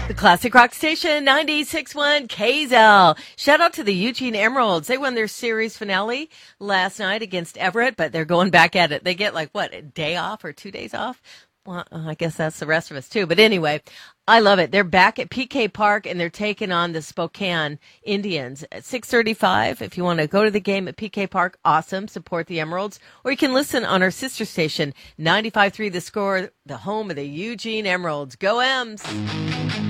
The Classic Rock Station, 96.1 KZL. Shout out to the Eugene Emeralds. They won their series finale last night against Everett, but they're going back at it. They get a day off or 2 days off? Well, I guess that's the rest of us too. But anyway, I love it. They're back at PK Park and they're taking on the Spokane Indians at 6:35. If you want to go to the game at PK Park, awesome. Support the Emeralds. Or you can listen on our sister station, 95.3 The Score, the home of the Eugene Emeralds. Go Ems!